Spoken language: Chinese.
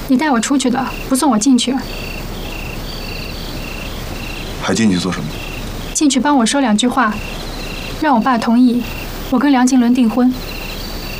你带我出去的，不送我进去。 还进去做什么？ 进去帮我说2句话，让我爸同意我跟梁静伦订婚。